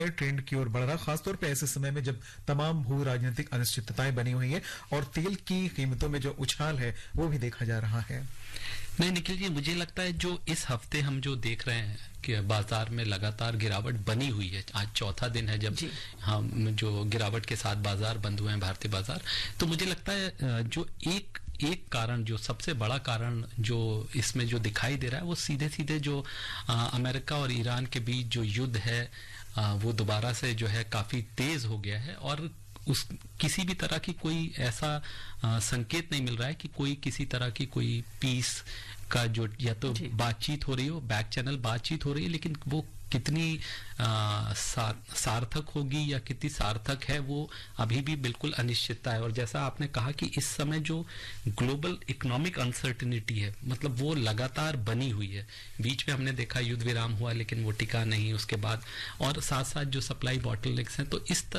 Trend की ओर बढ़ रहा, खासतौर पे ऐसे समय में जब तमाम भू राजनीतिक अनिश्चितताएं बनी हुई है और तेल की कीमतों में जो उछाल है वो भी देखा जा रहा है। नहीं निखिल जी, मुझे लगता है जो इस हफ्ते हम जो देख रहे हैं कि बाजार में लगातार गिरावट बनी हुई है, आज चौथा दिन है जब हम जो गिरावट के साथ बाजार बंद हुए हैं भारतीय बाजार, तो मुझे लगता है जो एक कारण, जो सबसे बड़ा कारण जो इसमें जो दिखाई दे रहा है वो सीधे सीधे जो अमेरिका और ईरान के बीच जो युद्ध है वो दोबारा से जो है काफी तेज हो गया है और उस किसी भी तरह की कोई ऐसा संकेत नहीं मिल रहा है कि कोई किसी तरह की कोई पीस का जो या तो बातचीत हो रही हो, बैक चैनल बातचीत हो रही है, लेकिन वो कितनी सार्थक होगी या कितनी सार्थक है वो अभी भी बिल्कुल अनिश्चितता है। और जैसा आपने कहा कि इस समय जो ग्लोबल इकोनॉमिक अनसर्टेनिटी है, मतलब वो लगातार बनी हुई है। बीच में हमने देखा युद्ध विराम हुआ लेकिन वो टिका नहीं उसके बाद, और साथ साथ जो सप्लाई बॉटलनेक्स हैं, तो इस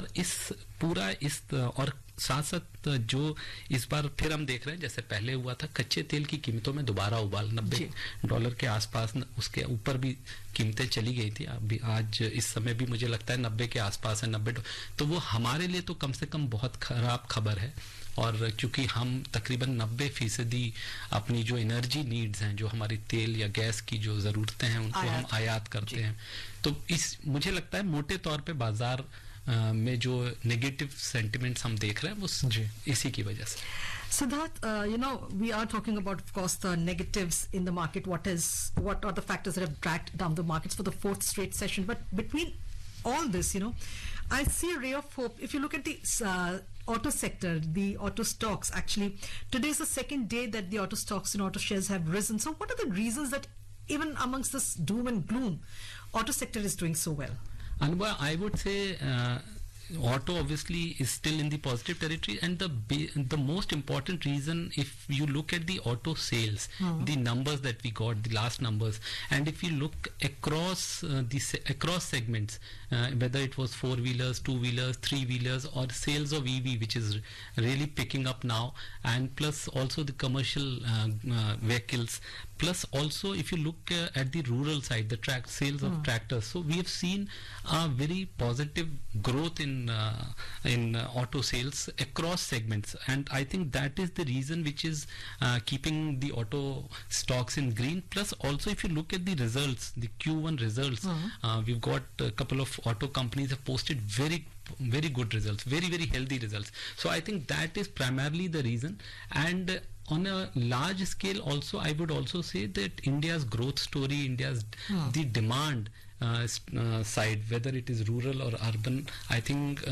और साथ साथ जो इस बार फिर हम देख रहे हैं जैसे पहले हुआ था, कच्चे तेल की कीमतों में दोबारा उबाल, $90 के आसपास, उसके ऊपर भी कीमतें चली गई थी। अभी आज इस समय भी मुझे लगता है 90 के आसपास है, 90। तो वो हमारे लिए तो कम से कम बहुत खराब खबर है। और क्योंकि हम तकरीबन 90% अपनी जो एनर्जी नीड्स हैं, जो हमारी तेल या गैस की जो जरूरतें हैं, उनको हम आयात करते हैं, तो मुझे लगता है मोटे तौर पे बाजार में जो नेगेटिव सेंटिमेंट्स हम देख रहे हैं वो इसी की वजह से। Siddharth, we are talking about, of course, the negatives in the market. What are the factors that have dragged down the markets for the fourth straight session? But between all this, I see a ray of hope. If you look at the auto sector, the auto stocks, actually, today is the second day that the auto stocks and auto shares have risen. So what are the reasons that even amongst this doom and gloom, auto sector is doing so well? Anubha, I would say auto obviously is still in the positive territory, and the most important reason, if you look at the auto sales, the numbers that we got, the last numbers, and if you look across across segments, whether it was 4-wheelers, 2-wheelers, 3-wheelers, or sales of EV, which is really picking up now, and plus also the commercial vehicles, plus also if you look at the rural side, the sales of tractors. So we have seen a very positive growth in auto sales across segments, and I think that is the reason which is keeping the auto stocks in green. Plus also if you look at the results, the Q1 results, we've got a couple of auto companies have posted very good results, very healthy results. So I think that is primarily the reason. And on a large scale also, I would also say that India's growth story, India's the demand side, whether it is rural or urban, I think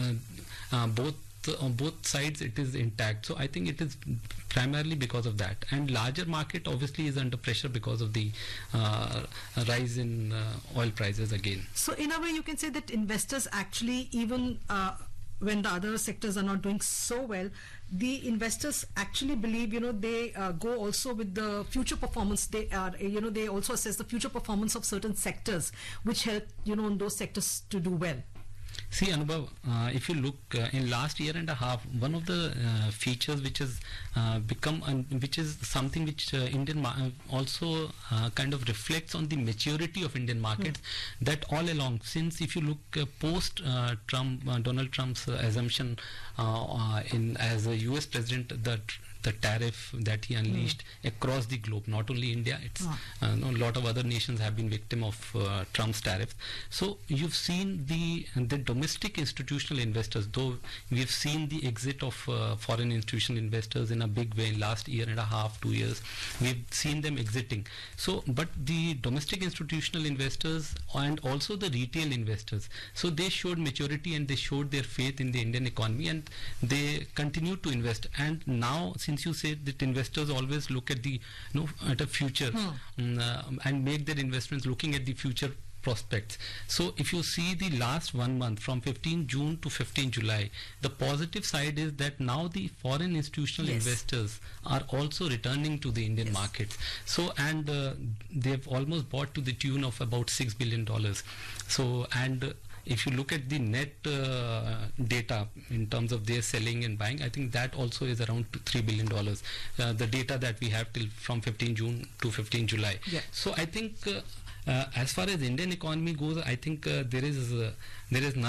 on both sides it is intact. So I think it is primarily because of that. And larger market obviously is under pressure because of the rise in oil prices again. So in a way you can say that investors actually, even when the other sectors are not doing so well, the investors actually believe, they go also with the future performance. They are, they also assess the future performance of certain sectors, which help, in those sectors to do well. See, Anubhav, if you look in last year and a half, one of the features which has become, which is something which Indian also kind of reflects on the maturity of Indian markets, that all along, since if you look post Donald Trump's assumption as a US president, the tariff that he unleashed across the globe, not only India, it's a lot of other nations have been victim of Trump's tariffs. So you've seen the domestic institutional investors, though we've seen the exit of foreign institutional investors in a big way in last year and a half, 2 years, we've seen them exiting. So, but the domestic institutional investors and also the retail investors, so they showed maturity and they showed their faith in the Indian economy, and they continue to invest. And now, since you said that investors always look at the at a future and make their investments looking at the future prospects. So if you see the last 1 month from 15 June to 15 July, the positive side is that now the foreign institutional investors are also returning to the Indian markets. So, and they've almost bought to the tune of about $6 billion. So, and if you look at the net data in terms of their selling and buying, I think that also is around $3 billion. The data that we have till from 15 June to 15 July. So I think As far as Indian economy goes, I think there is